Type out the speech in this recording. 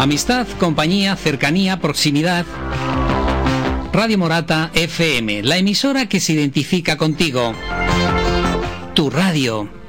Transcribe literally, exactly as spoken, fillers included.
Amistad, compañía, cercanía, proximidad. Radio Morata F M, la emisora que se identifica contigo. Tu radio.